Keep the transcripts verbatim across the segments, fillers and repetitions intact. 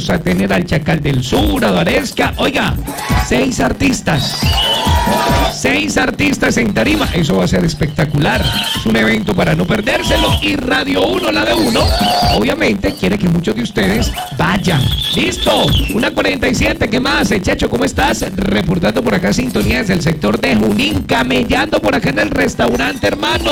vamos a tener al Chacal del Sur, a Daresca. Oiga, seis artistas. Seis artistas en tarima. Eso va a ser espectacular. Es un evento para no perdérselo. Y Radio uno, la de uno, obviamente quiere que muchos de ustedes vayan. ¡Listo! Una cuarenta y siete. ¿Qué más? Checho, ¿cómo estás? Reportando por acá sintonía desde el sector de Junín. Camellando por acá en el restaurante, hermano.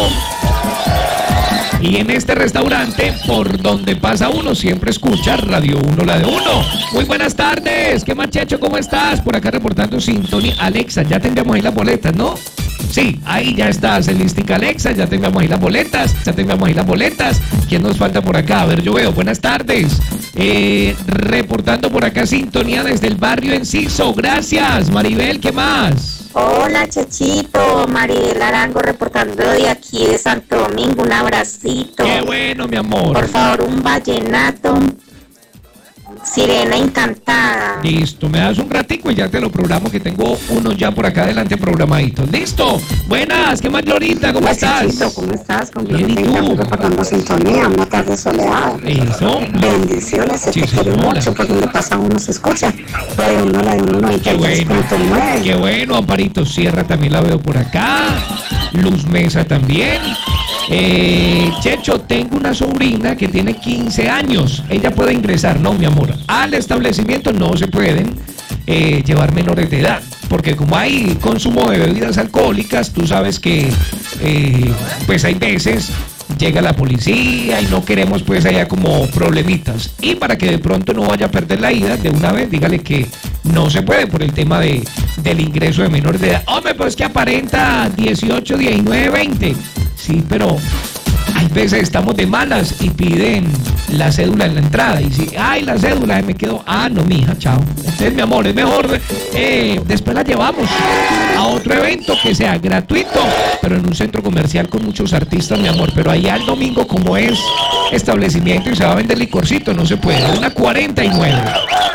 Y en este restaurante, por donde pasa uno, siempre escucha Radio uno, la de uno. Muy buenas tardes. ¿Qué más, Checho? ¿Cómo estás? Por acá reportando sintonía. Alexa, ya tengamos ahí las boletas, ¿no? Sí, ahí ya está, Celística Alexa, ya tengamos ahí las boletas, ya tengamos ahí las boletas. ¿Quién nos falta por acá? A ver, yo veo, buenas tardes. Eh, reportando por acá sintonía desde el barrio Enciso. Gracias, Maribel, ¿qué más? Hola, Chechito, Maribel Arango reportando de aquí de Santo Domingo, un abracito. Qué bueno, mi amor. Por favor, un vallenato, Sirena Encantada. Listo, me das un ratico y ya te lo programo, que tengo uno ya por acá adelante programaditos. Listo, buenas, ¿qué más, Glorita? ¿Cómo Hola, estás? Chechito, ¿cómo estás? Con Bien, ¿y tú? reportando sintonía, una tarde soleada. Eso. Bendiciones, se Sí, te quiere señora. mucho, por donde pasa uno se escucha. La de uno, la de uno, noventa Qué y tres bueno, punto nueve. qué bueno, Amparito Sierra también la veo por acá, Luz Mesa también. Eh, Checho, tengo una sobrina que tiene quince años, ella puede ingresar, no, mi amor, al establecimiento no se pueden eh, llevar menores de edad, porque como hay consumo de bebidas alcohólicas, tú sabes que eh, pues hay veces llega la policía y no queremos pues allá como problemitas, y para que de pronto no vaya a perder la ida, de una vez dígale que no se puede por el tema de, del ingreso de menores de edad. Hombre, pues que aparenta dieciocho, diecinueve, veinte. Sí, pero hay veces estamos de malas y piden la cédula en la entrada. Y si, ay, la cédula, me quedo. Ah, no, mija, chao. Entonces, mi amor, es mejor, eh, después la llevamos a otro evento que sea gratuito, pero en un centro comercial con muchos artistas, mi amor. Pero allá el domingo, como es establecimiento y se va a vender licorcito, no se puede. Una cuarenta y nueve.